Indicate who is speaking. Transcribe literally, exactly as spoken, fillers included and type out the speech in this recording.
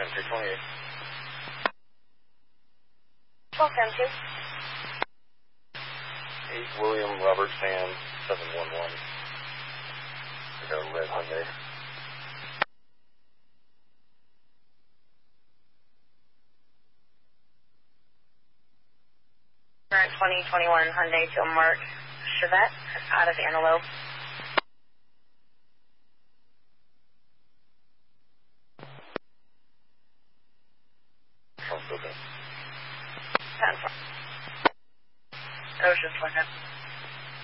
Speaker 1: ten two twenty-eight.
Speaker 2: twelve ten two.
Speaker 1: eight William Robert Sam seven one one. We got a red Hyundai.
Speaker 2: Current twenty twenty-one Hyundai to Mark Chevette out of Antelope.
Speaker 1: Trunk's open.
Speaker 2: ten four. Ocean's looking.